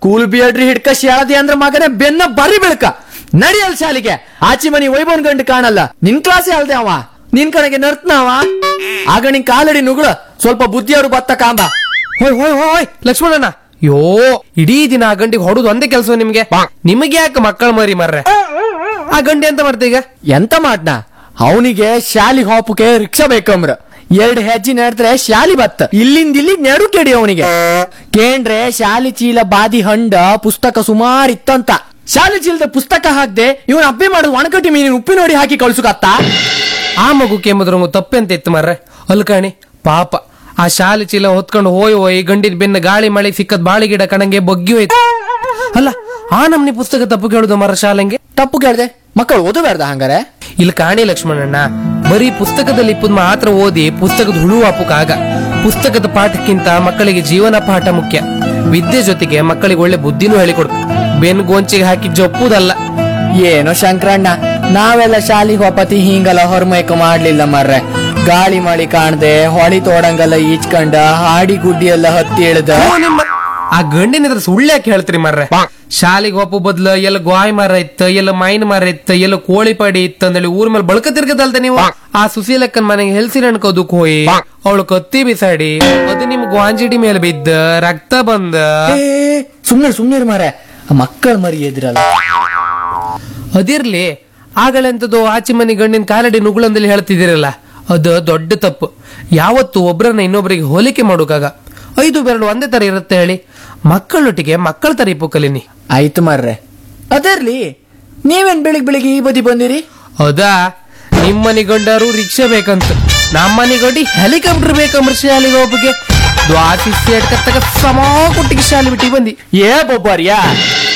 Cool ಬಿಯಡ್ರಿ ಹಿಡ್ಕ ಶಾಳದಿ ಅಂದ್ರ ಮಗನೇ ಬೆನ್ನ ಬರಿ ಬೆಳ್ಕ ನಡಿಯಲ್ ಶಾಲಿಗೆ. ಆಚಿ ಮನಿ ವೈಭವನ್ ಗಂಡು ಕಾಣಲ್ಲ, ನಿನ್ ಕ್ಲಾಸೇ ಅಲ್ದೆ ಅವ, ನಿನ್ ಕಡೆಗೆ ನರ್ತನವ. ಆಗ ನಿನ್ ಕಾಲಡಿ ನುಗ್ಳ ಸ್ವಲ್ಪ ಬುದ್ಧಿಯವರು ಬತ್ತ ಕಾಂಬ. ಹೋಯ್ ಹೋಯ್ ಹೋಯ್ ಲಕ್ಷ್ಮಣಣ್ಣ, ಯೋ ಇಡೀ ದಿನ ಆ ಗಂಡಿಗೆ ಹೊಡುದು ಒಂದೇ ಕೆಲಸ ನಿಮ್ಗೆ. ನಿಮಗೆ ಯಾಕೆ ಮಕ್ಕಳ ಮರಿ ಮರ್ರೆ? ಆ ಗಂಡಿ ಎಂತ ಮಾಡ್ತ ಈಗ? ಎಂತ ಮಾಡ್ನ, ಅವನಿಗೆ ಶಾಲಿ ಹೋಪಕ್ಕೆ ರಿಕ್ಷಾ ಬೇಕಂಬ್ರ. 2 ಹೆಜ್ಜೆ ನಡೆದ್ರೆ ಶಾಲಿ ಬತ್ತ, ಇಲ್ಲಿಂದ ಇಲ್ಲಿ ನೆಡು ಕೆಡಿ ಅವನಿಗೆ. ಕೇಂದ್ರೆ ಶಾಲಿ ಚೀಲ ಬಾದಿ ಹಂಡ ಪುಸ್ತಕ ಸುಮಾರು ಇತ್ತಂತ. ಶಾಲಿ ಚೀಲದ ಪುಸ್ತಕ ಹಾಕ್ದೆ ಇವನ್ ಅಬ್ಬೆ ಮಾಡುದು ಒಣಕಟ್ಟಿ ಮೀನಿನ ಉಪ್ಪಿ ನೋಡಿ ಹಾಕಿ ಕಳ್ಸುಕತ್ತ. ಆ ಮಗು ಕೆಮ್ಮದ್ರ ತಪ್ಪೆಂತ ಇತ್ತು ಮರ್ರೆ. ಅಲ್ಕಾಣಿ ಪಾಪ ಆ ಶಾಲೆ ಚೀಲ ಹೊತ್ಕೊಂಡು ಹೋಯ್ ಗಂಡಿನ ಬೆನ್ನ ಗಾಳಿ ಮಳೆ ಸಿಕ್ಕದ್ ಬಾಳಿ ಗಿಡ ಕಣಂಗೆ ಬಗ್ಗಿ ಹೋಯ್ತು. ಅಲ್ಲ ಆ ನಮ್ನಿ ಪುಸ್ತಕ ತಪ್ಪು ಕೇಳುದು ಮರ ಶಾಲೆಂಗೆ? ತಪ್ಪು ಕೇಳ್ದೆ ಮಕ್ಕಳು ಓದಬೇಡ್ದ ಹಂಗಾರೆ? ಇಲ್ಲಿ ಕಾಣಿ ಲಕ್ಷ್ಮಣಣ್ಣ, ಬರೀ ಪುಸ್ತಕದಲ್ಲಿ ಇಪ್ಪದ್ ಮಾತ್ರ ಓದಿ ಪುಸ್ತಕದ ಹುಳು ಹಾಪುಕಾಗ. ಪುಸ್ತಕದ ಪಾಠಕ್ಕಿಂತ ಮಕ್ಕಳಿಗೆ ಜೀವನ ಪಾಠ ಮುಖ್ಯ. ವಿದ್ಯೆ ಜೊತೆಗೆ ಮಕ್ಕಳಿಗೆ ಒಳ್ಳೆ ಬುದ್ಧಿನೂ ಹೇಳಿಕೊಡು. ಬೆನ್ ಗೋಂಚಿಗೆ ಹಾಕಿ ಜಪ್ಪುದಲ್ಲ. ಏನೋ ಶಂಕರಣ್ಣ, ನಾವೆಲ್ಲ ಶಾಲಿಗೆ ಹೋಪತಿ ಹಿಂಗಲ್ಲ ಹೊರಮೈಕ ಮಾಡ್ಲಿಲ್ಲ ಮರ್ರೆ. ಗಾಳಿ ಮಳಿ ಕಾಣ್ದೆ ಹೊಳಿ ತೋಡಂಗಲ್ಲ ಈಚ್ಕಂಡ ಹಾಡಿ ಗುಡ್ಡಿ ಎಲ್ಲ ಹತ್ತಿ ಇಳ್ದ. ಆ ಗಂಡಿನ ಇದ್ರ ಸುಳ್ಳು ಯಾಕೆ ಹೇಳ್ತೀರಿ ಮರ್ರೆ? ಶಾಲಿಗೆ ಹೋಪು ಬದ್ಲ ಎಲ್ಲ ಗಾಯ್ ಮರ ಇತ್ತ, ಎಲ್ಲ ಮೈನ್ ಮರ ಇತ್ತ, ಎಲ್ಲ ಕೋಳಿ ಪಡಿ ಇತ್ತ ಅಂದೇಳಿ ಊರ್ ಮೇಲೆ ಬಳಕ ತಿರ್ಗದಲ್ದ ನೀವು. ಆ ಸುಶೀಲಕ್ಕನ್ ಮನೆಗೆ ಹೆಲ್ಸಿನ ಅನ್ಕೋದಕ್ ಹೋಯಿ ಅವಳು ಕತ್ತಿ ಬಿಸಾಡಿ ಅದು ನಿಮ್ ಗ್ವಾಂಜಿಡಿ ಮೇಲೆ ಬಿದ್ದ ರಕ್ತ ಬಂದ. ಸುಮ್ನೆ ಮಾರೆ, ಮಕ್ಕಳ ಮರಿ ಎದ್ರಲ್ಲ. ಅದಿರ್ಲಿ, ಆಗಲೆಂತದ್ದು ಆಚೆ ಮನೆ ಗಂಡಿನ ಕಾಲಡಿ ನುಗ್ಳಂದಲ್ಲಿ ಹೇಳ್ತಿದ್ದೀರಲ್ಲ, ಅದು ದೊಡ್ಡ ತಪ್ಪು. ಯಾವತ್ತು ಒಬ್ರನ್ನ ಇನ್ನೊಬ್ಬರಿಗೆ ಹೋಲಿಕೆ ಮಾಡೋಕಾಗ 5 ಬೆರಳು ಒಂದೇ ತರ ಇರುತ್ತೆ ಹೇಳಿ. ಮಕ್ಕಳೊಟ್ಟಿಗೆ ಮಕ್ಕಳ ತರ ಇಪ್ಪು ಕಲೀನಿ. ಆಯ್ತು ಮರ್ರೆ, ಅದರ್ಲಿ ನೀವೇನ್ ಬೆಳಿಗ್ಗೆ ಈ ಬದಿ ಬಂದಿರಿ? ಹೌದಾ, ನಿಮ್ಮನಿ ಗಂಡರು ರಿಕ್ಷಾ ಬೇಕಂತ, ನಮ್ಮನಿ ಗಂಡಿ ಹೆಲಿಕಾಪ್ಟರ್ ಬೇಕಂಬ್ರ ಶಾಲೆಗೆ ಒಬ್ಬಗೆ ದ್ವಾಸಿ ಸೇಟ್ ಕತ್ತಗ ಸಮ ಕೊಟ್ಟಿಗೆ ಶಾಲೆ ಬಿಟ್ಟಿ ಬಂದಿ. ಏ ಬೊಬ್ಬಾರಿಯಾ